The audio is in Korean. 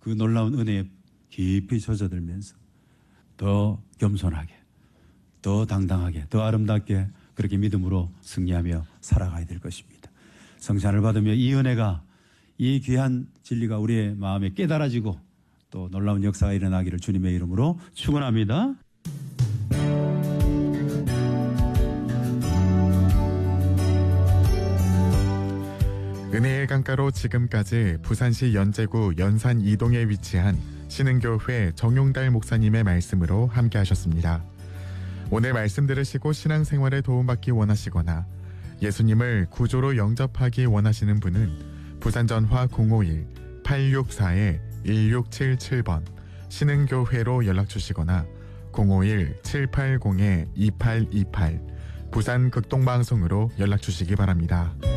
그 놀라운 은혜에 깊이 젖어들면서 더 겸손하게, 더 당당하게, 더 아름답게 그렇게 믿음으로 승리하며 살아가야 될 것입니다. 성찬을 받으며 이 은혜가, 이 귀한 진리가 우리의 마음에 깨달아지고 또 놀라운 역사가 일어나기를 주님의 이름으로 축원합니다. 은혜의 강가로 지금까지 부산시 연제구 연산 2동에 위치한 신흥교회 정용달 목사님의 말씀으로 함께 하셨습니다. 오늘 말씀 들으시고 신앙생활에 도움받기 원하시거나 예수님을 구조로 영접하기 원하시는 분은 부산전화 051-864-1677번 신흥교회로 연락주시거나 051-780-2828 부산극동방송으로 연락주시기 바랍니다.